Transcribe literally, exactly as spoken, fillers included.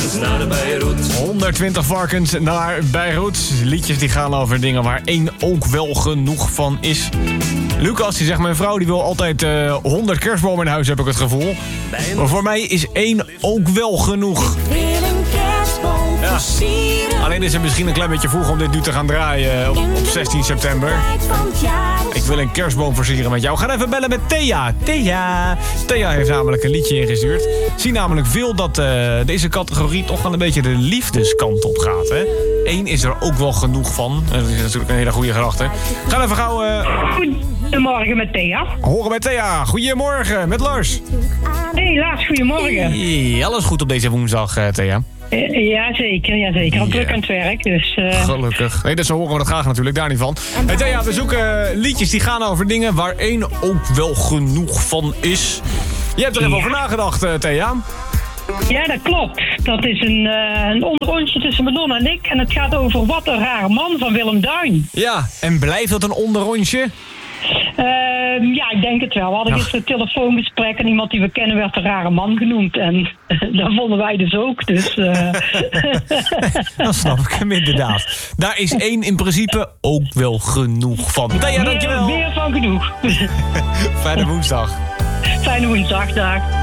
varkens naar Beirut. honderdtwintig varkens naar Beirut. Liedjes die gaan over dingen waar één ook wel genoeg van is. Lucas, die zegt, mijn vrouw die wil altijd uh, honderd kerstbomen in huis, heb ik het gevoel. Maar voor mij is één ook wel genoeg. Ja. Alleen is het misschien een klein beetje vroeg om dit nu te gaan draaien op, op zestien september. Ik wil een kerstboom versieren met jou. We gaan even bellen met Thea. Thea. Thea heeft namelijk een liedje ingestuurd. Zie namelijk veel dat uh, deze categorie toch wel een beetje de liefdeskant op gaat. Hè? Eén is er ook wel genoeg van. Dat is natuurlijk een hele goede gedachte. We gaan even gauw... Uh... Goedemorgen met Thea. Horen met Thea. Goedemorgen met Lars. Hey Lars, goedemorgen. Hey, alles goed op deze woensdag, uh, Thea? Uh, ja, zeker, ja, zeker. Al Yeah. druk aan het werk, dus... Uh... Gelukkig. Nee, dat zo horen we dat graag natuurlijk, daar niet van. Hey, Thea, we zoeken liedjes die gaan over dingen waar één ook wel genoeg van is. Je hebt er even Ja. over nagedacht, uh, Thea. Ja, dat klopt. Dat is een, uh, een onderrondje tussen Madonna en ik. En het gaat over Wat een rare man van Willem Duin. Ja, en blijft dat een onderrondje? Uh, ja, ik denk het wel. We hadden Ach. gisteren een telefoongesprek en iemand die we kennen werd een rare man genoemd. En dat vonden wij dus ook. Dus, uh... Dan snap ik hem inderdaad. Daar is één in principe ook wel genoeg van. Thea, meer, dankjewel. meer van genoeg. Fijne woensdag. Fijne woensdag, dag.